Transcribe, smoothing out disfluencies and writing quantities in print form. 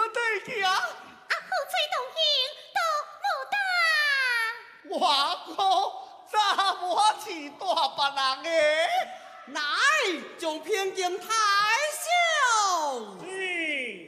要对去啊？ 啊，好吹动兴都无打。 我哥咋无法饲大别人的？ 来，将偏见太小。